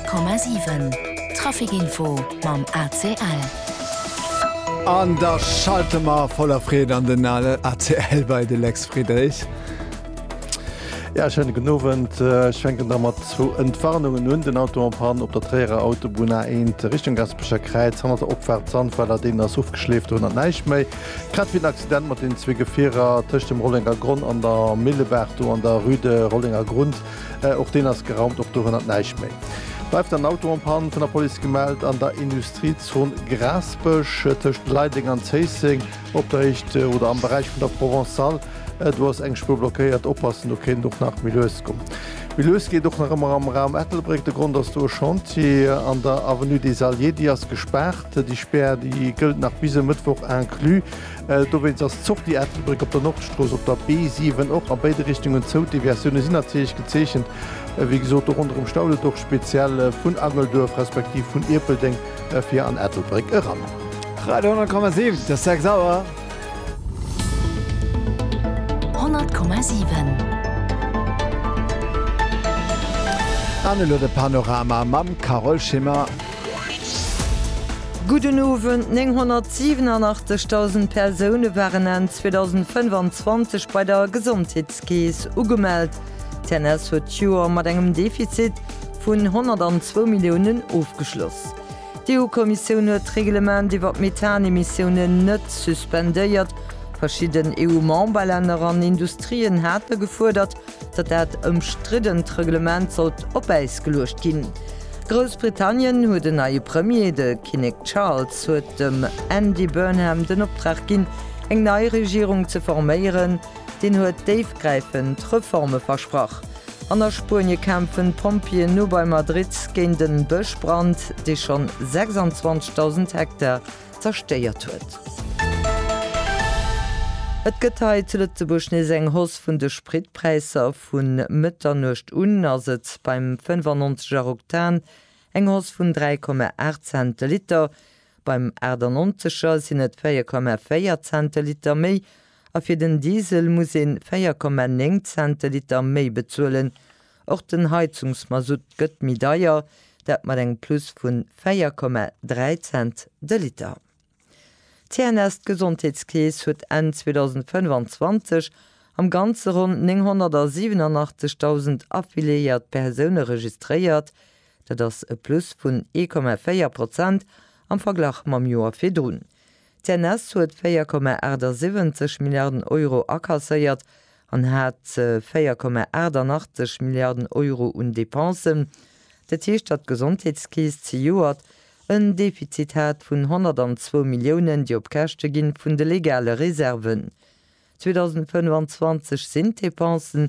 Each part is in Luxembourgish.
100,7 Trafikinfo mam ACL. An der Schaltemer voller Friede an den ACL bei de Lex Friedrich. Ja, schön genowen schwenken da mat zu Entwarnungen hun den Autobahn op der Träger Autobahn A1 Richtung Gaspecher Kreiz han der opwärtsan, weil er den as aufgeschläft hun neich méi. Kat wie Accident mat den Zwegevierer töcht dem Rollinger Grund an der Milleberg an der Rüde Rollinger Grund och den as geraumt op 100 neich méi. Bleibt ein Autobahn von der Polizei gemeldet an der Industriezone Grasbösch zwischen Leiding und Zeissing, ob der Richt oder am Bereich von der Provençal. Du hast eng Spur blockiert, oppassen, du kannst doch nach Milieus kommen. Milieus geht doch noch immer am Raum Ettelbrück, der Grund, dass du Chantier an der Avenue des Alliés, die ist gesperrt. Die Sperre, die gilt nach bis Mittwoch inclus. Du willst das Zug, die Ettelbrück auf der Nordstraße, auf der B7 auch an beide Richtungen zu. Die Versionen sind natürlich gezeichnet. Wie gesagt, auch unter dem Staude doch speziell von Angeldorf, respektive von Irpelding für an Ettelbrück ran. 300,7, das ist sauer. 100,7 Anelo de Panorama mam Carol Schimmer. Guten Abend, 987.000 Personen waren in 2025 bei der Gesundheitskäse angemeldet. TNS hat Jura mit einem Defizit von 102 Millionen aufgeschlossen. Die EU-Kommission hat das Reglement über Methanemissionen nicht suspendiert. Verschiedene EU-Memberländer an Industrien hatten gefordert, dass das umstrittene Reglement auf Eis gelöst werden. Großbritannien hat den neuen Premier, der King Charles, hat dem Andy Burnham den Auftrag gegeben, eine neue Regierung zu formieren, den hat tiefgreifend Reformen versprochen. An der Spanien kämpfen Pompier nur bei Madrid gegen den Buschbrand, der schon 26.000 Hektar zerstört hat. Et geteilt zu Lützeburg eng Hoss vun de Spritpreiser vun Mëtternocht unaset beim 95 Oktan eng Hoss vun 3,8 Cent Liter, beim Erder 90er sinn et 4,4 Cent Liter méi, a fir den Diesel muss en 4,9 Cent Liter méi bezuelen. Och den Heizungsmasut gëtt mi daier, dat mat eng Plus vun 4,3 Cent de Liter. TNS Gesundheitskäse hat Ende 2025 am ganzen rund 987.000 affiliiert Personen registriert, das ist ein Plus von 1,4% am Vergleich mit dem Jahr vorher. TNS hat 4,78 Milliarden Euro akkassiert und hat 4,88 Milliarden Euro an Depensen. Der Tierstadt Gesundheitskäse zu Jahr ein Defizit hat von 102 Millionen, die auf Käste gehen von den legalen Reserven. 2025 sind die Depensen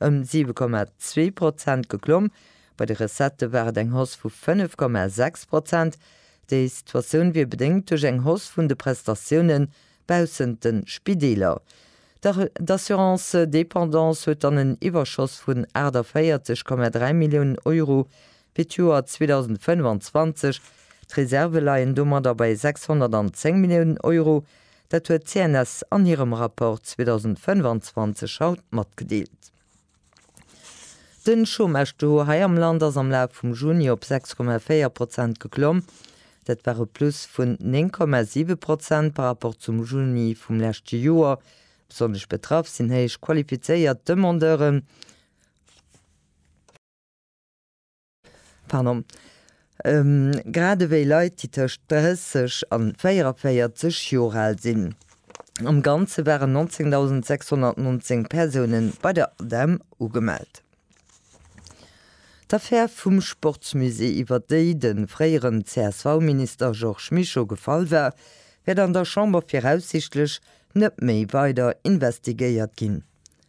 7,2% geklommen. Bei der Recette war ein Haus von 5,6%. Die Situation wird bedingt durch ein Haus von den Prestationen bei den Spidälern. D'Assurance Dépendance hat einen Überschuss von 40,3 Millionen Euro für das Jahr 2025. Die Reserveleihen dummer dabei 610 Millionen Euro, das hat CNS an ihrem Rapport 2025 haut mitgedeelt. Den Schulmeister hier am Land ist am Lauf vom Juni auf 6,4% geklommen. Das war ein Plus von 9,7% par rapport zum Juni vom letzten Jahr. Besonders betroffen sind höchst qualifizierte Demandeuren. Gerade wie Leute, die zwischen 30 und 44 Jahre alt sind. Am Ganzen waren 19.619 Personen bei der ADEM angemeldet. D'Affaire vom Sportmusee, über die den früheren CSV-Minister Georges Michaud gefallen war, wird an der Chambre voraussichtlich nicht mehr weiter investigiert gehen.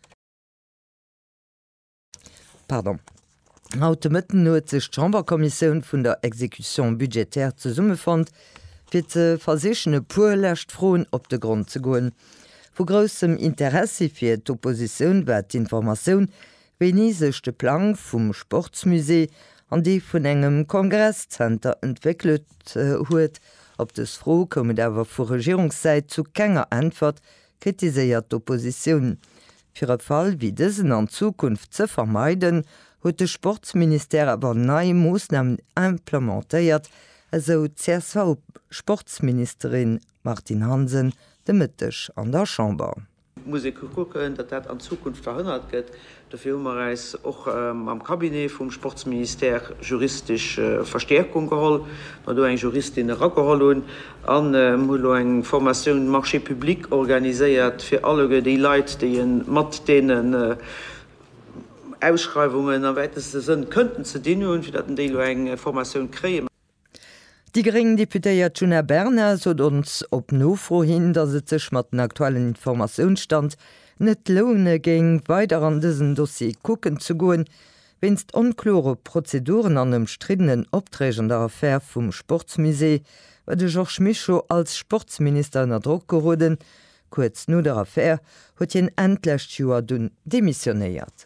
Heute Mitten hat sich die Chamberkommission von der Exekution budgetär zusammengefunden, für die versicherte Purlächtfroen auf den Grund zu gehen. Von großem Interesse für die Opposition war die Information, wie sich der Plan vom Sportmusee an die von einem Kongresscenter entwickelt hat. Ob das froh kommt aber von Regierungsseite zu keiner Antwort, kritisiert die Opposition. Für einen Fall wie diesen in Zukunft zu vermeiden, huet de Sportminister aber neii Moosnamen implementéiert, eso CSV-Sportsministerin Martin Hansen de Mittech an der Chamber. Muss ich gucken, dass das an Zukunft verhindert wird. Dafür ist auch am Kabinett vom Sportsminister juristisch Verstärkung geholt. Da eine Juristin rangeholt und eine Formation Marché Public organisiert für alle die Leute, die mit denen Ausschreibungen am weitesten sind, könnten zu denen und für die eine Formation kriegen. Die geringen Deputéiert Juna Berner sot uns op nofro hin, dat se sech mat den aktuellen Informationsstand net lohne ging weiter an diesen Dossier gucken zu goen, wennst onklore Prozeduren an dem striddenen Opträgen der Affaire vum Sportsmusee, war de Georges Michaud als Sportsminister in der Druck geroden, kurz no der Affaire huet hien endlecht Joer dun demissionéiert.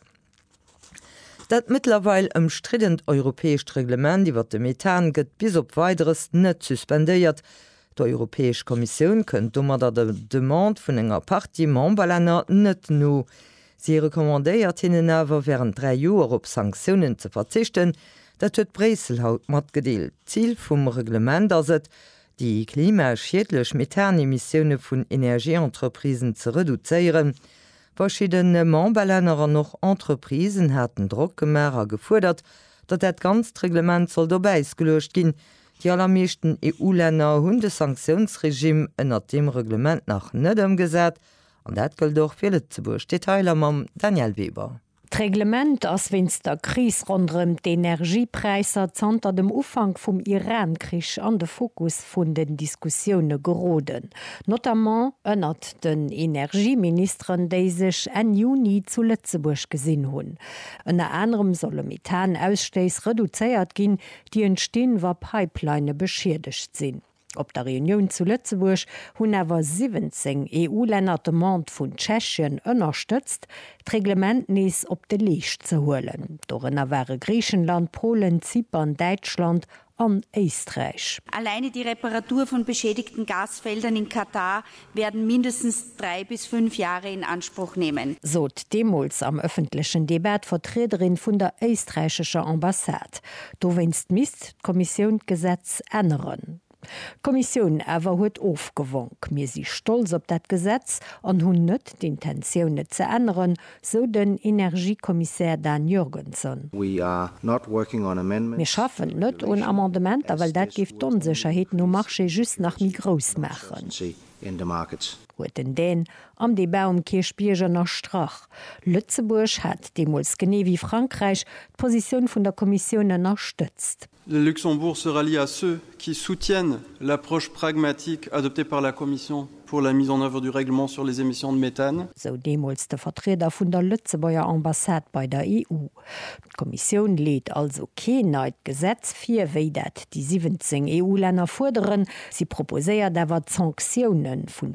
Dat mittlerweile umstriddend europäisch Reglement iwwer de Methan gëtt bis op weiteres net suspendéiert. Die Europäesch Kommission kënnt dummer der de Demand vun enger Party Memberlänner net no. Sie rekommandéiert hinnen awer während 3 Joer op Sanktionen ze verzichten, dat huet Bresel haut mat gedeelt. Ziel vum Reglement as et, die klimaschiedlech Methanemissionioune vun Energieentreprisen ze reduzéieren. Verschiedene Memberlänner noch Entreprisen hatten Druckgemärer gefordert, dat dat ganz Reglement soll dobeis gelöscht gin. Die allermeeschten EU-Länder hunn de Sanktionsregime ënner dem Reglement nach net umgesät, an dat gëll doch fir Lützeburg. Detailer mam Daniel Weber. Reglement ass wenns der Kris rondrem d'Energiepreiser zanter dem Ufang vum Iran-Krich an de Fokus vun den Diskussioune geroden. Notamment ënnert den Energieministern déi sech en Juni zu Lützeburg gesinn hunn. Ënner anderem solle Methanaussteis reduzéiert ginn, die entstehen war Pipeline beschädigt sinn. Op der Reunion zu Lützeburg hunn awer 17 EU-Länner de Mand vun Tschechien ënnerstëtzt, d'Reglement nees op de Liicht ze hoelen. Dorenner wäre Griechenland, Polen, Zypern, Deutschland an Österreich. Alleine die Reparatur von beschädigten Gasfeldern in Katar werden mindestens 3 bis 5 Jahre in Anspruch nehmen. Sot demols am öffentlichen Debat Vertreterin vun der österreichischer Ambassade. Do wennst Mist Kommission Gesetz ändern. Kommission awer huet ofgewonk, mir si stolz op dat Gesetz an hunn net d'Intentionioune ze ändern, so den Energiekommissär Dan Jürgensen. Mir schaffen net un Amendement, weil dat gift d'Unsicherheeten no Marché just nach mi gros machen. Hueten den am Debaum Kirchbierger nach Strach. Lützeburg hat demols gené wie Frankreich d'Position vun der Kommission unterstützt. Le Luxembourg se rallie à ceux qui soutiennent l'approche pragmatique adoptée par la Commission pour la mise en œuvre du règlement sur les émissions de méthane. So demols der Vertreter vun der Lützebauer Ambassade bei der EU. Die Kommission lädt also kein neues Gesetz fir wéi dat die 17 EU-Länder forderen. Sie proposéiert dawer Sanktionen vun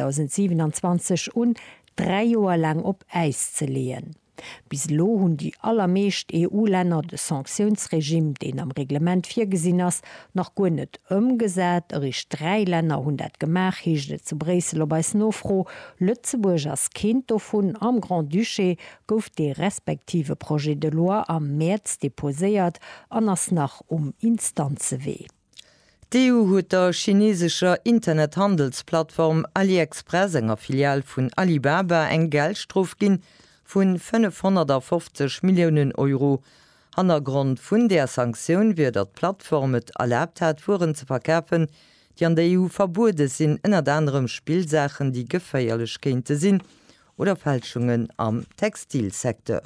2027 und 3 Joer lang op Eis ze lehen. Bis lo hunn die allermeescht EU-Länner de Sanktionsregime, den am Reglement virgesinn ass, noch go net ëmgesät, rich 3 Länder hunn dat gemach hiechde zu Bresel op beis Nofro, Lützeburg as Kind vun am Grand Duché gouf de respektive Projet de Loi am März deposéiert, anders nach Instanze weh. Die EU huet der chinesischer Internethandelsplattform AliExpress enger Filial vun Alibaba eng Geldstrof ginn vun 550 Millionen Euro. An der Grund vun der Sanktion wie dat Plattform et erlaubt hat, Fuhren zu verkäfen, die an der EU verbote sinn ënner anderem Spielsachen, die geféierlech kente sinn oder Fälschungen am Textilsektor.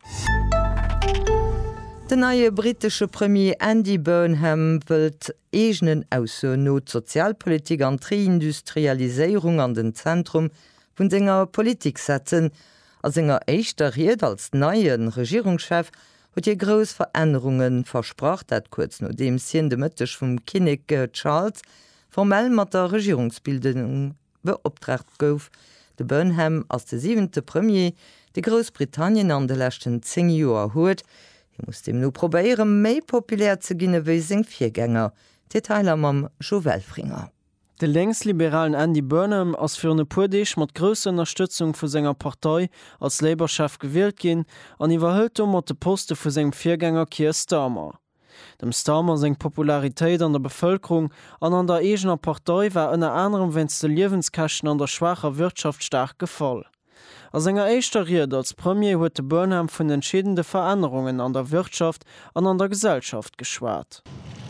Der neue britische Premier Andy Burnham wëlt egenen ausso not Sozialpolitik an Reindustrialisierung an den Zentrum vun senger Politik setzen. Als enger eichteriert als neuen Regierungschef huet je gros Veränderungen versproch, dat kurz no dem sinn de Mëttech vum Kinnig Charles formell mat der Regierungsbildung beopdracht gouf. De Burnham als de 7. Premier de Großbritannien an de lächten 10 Joer huet. Muss dem no probéieren méi populär ze ginne wéi seng Viergänger. Detailer mam Jovelfringer. De längsliberalen Andy Burnham ass fir ne pudeich mat grösser Unterstützung vu senger Partei als Labourchef gewählt gin, an iwwerhëlt mat de Poste vu segem Viergänger Keir Starmer. Dem Starmer seg Popularitéit an der Bevölkerung an der egener Partei war ënner anderem wenns de Liewenskachten an der schwacher Wirtschaft stark gefall. Als enger eischteriert als Premier huet de Burnham vun entscheidende Veränderungen an der Wirtschaft an der Gesellschaft geschwart.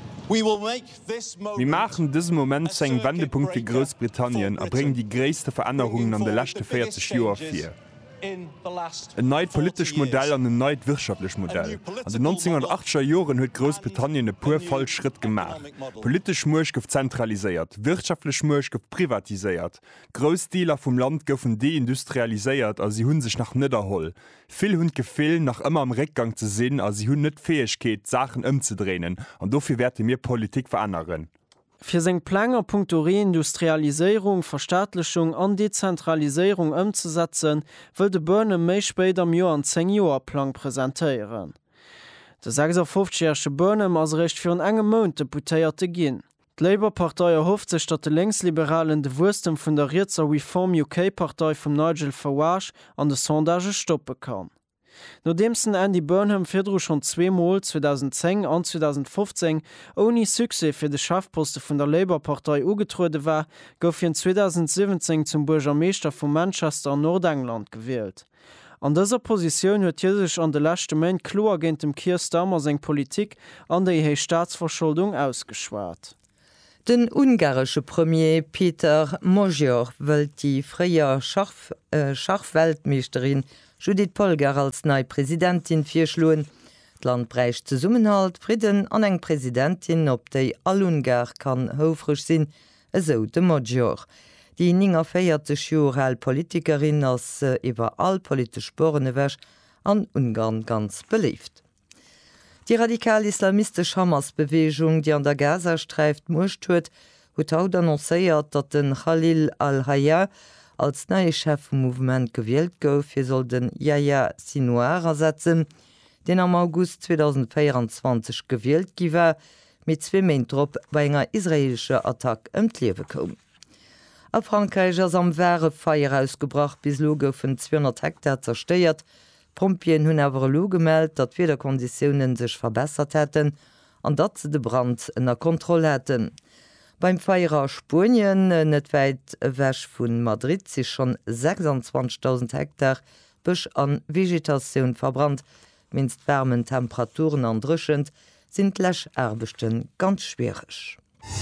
Wir machen diesen Moment zu einem Wendepunkt für Großbritannien und bringen die größten Veränderungen an den letzten 40 Jahren vor. Ein neues politisches Modell und ein neues wirtschaftliches Modell. An den 1980er Jahren hat Großbritannien einen pur falschen Schritt gemacht. Politisch Marsch wird zentralisiert, wirtschaftlich Marsch wird privatisiert. Großteile vom Land werden deindustrialisiert, also sie haben sich nach niederholt. Viele haben gefehlt, nach immer am Rückgang zu sehen, also sie haben nicht die Fähigkeit, Sachen umzudrehen. Und dafür werden wir Politik verändern. Für seg Planer puncto Reindustrialisierung, Verstaatlichung an Dezentralisierung umzusetzen, will de Burnham méi spät am Jahr einen 10-Jahr-Plan präsentieren. Der 56-jährige Burnham als recht für einen engen Monat deputéierte ginn. Die Labour-Partei erhofft sich, dass die Linksliberalen de Wursten von der Rietzer Reform UK-Partei von Nigel Farage an de Sondage stoppen kann. Nodemsen Andy Burnham firdro schon 2 Mal 2010 an 2015 ohne Sukse fir de Schaffposte vun der Labour-Partei ugetruude war, gouf in 2017 zum Bürgermeester vu Manchester Nordengland gewählt. An dieser Position huet sech an de lachte Main klo agent dem Keir Starmer seg Politik an der ihre Staatsverschuldung ausgeschwart. Den ungarische Premier Peter Mojor wëlt die freier Schachweltmeisterin Judith Polgar als neue Präsidentin firschluen. D Land bräicht ze Summenhalt, Frieden an eng Präsidentin, op déi all Ungar kann houfrech sinn, eso de Mojor. Die 94 Politikerin ass iwwer all politisch Sporene wäch an Ungarn ganz belieft. Die radikal-islamistische Hamas-Bewegung, die an der Gaza streift, muscht huet, huet haut annoncéiert, dat den Khalil al-Hayya als neue Chef vom Movement gewählt gouf, hier soll den Yahya Sinwar ersetzen, den am August 2024 gewählt giwer, mit 2 Mäintrop bei enger israelischer Attack Liewe kom. A Frankreich ass am Wäre Feier ausgebracht, bis lo goufen 200 Hektar zersteiert. Pompien hunn awer lo gemeldt, dat Wederkonditionen sech verbessert hätten, an dat ze de Brand ënner Kontrolle hätten. Beim Feierer Spurien net weit wäch vun Madrid sich schon 26.000 Hektar Bëch an Vegetationun verbrannt, minst wärmen Temperaturen andrschend, sind Lächerbechten ganz schwierig.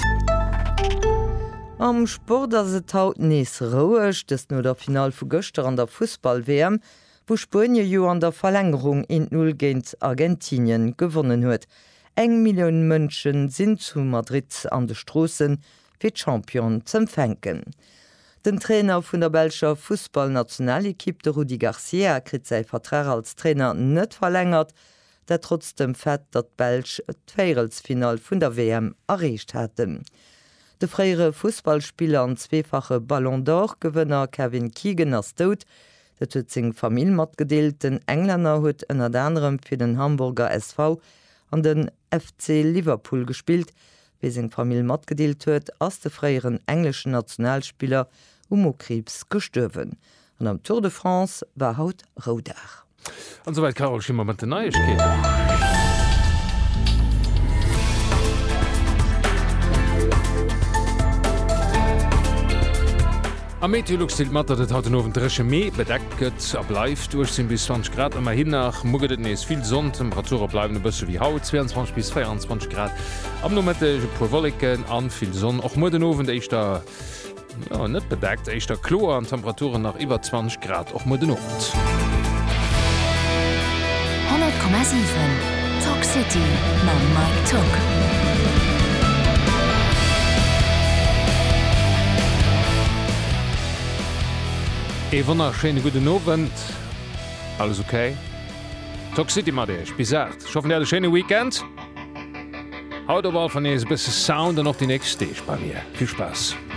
Am Sport as se taut nees rouech, des no der Final vu Göster an der Fußball-WM, wo Spurien jo an der Verlängerung in 0 géint Argentinien gewonnen huet. 1 Million Mënschen sinn zu Madrid an de Strossen fir Champion zum Fenken. Den Trainer vun der Belscher Fußballnationalekipp de Rudi Garcia krit sei Vertrag als Trainer net verlängert, der trotz dem Fett dat Belsch d'Feirelsfinal vun der WM erreicht hätten. De freiere Fußballspieler an zweefache Ballon d'Or Gewënner Kevin Keegan ass tot, dat huet seg Famill mat gedeelt, den Engländer huet ënner anderem fir den Hamburger SV an den FC Liverpool gespielt, wie seg Famill mat gedeelt huet, ass de freieren englischen Nationalspieler Krebs gestürwen. Und am Tour de France war haut Rodach. Und soweit Carol Schimmer mit der Neuigkeit. Am Meteorolog stilt mat, dat haut nowen dresche Mee bedeckt ableif durchsinn bis 20 Grad immer hin nach muget nees viel Sonn, Temperaturer bleiben bësse wie haut 22 bis 24 Grad. Am no pu Wolken an viel Sonn och mo den Owen ich da net bedeckt eich der Klo an Temperaturen nach iwwer 20 Grad och mo den Ocht. 100,7 Talk City ma Mike Talk. E wannner schene gute Novent. Alles okay? Talk City mat ich bisart. Schaffen de schöne Weekend. Haut op van ees bisse Sound an noch die nächste Stage bei mir. Viel Spaß.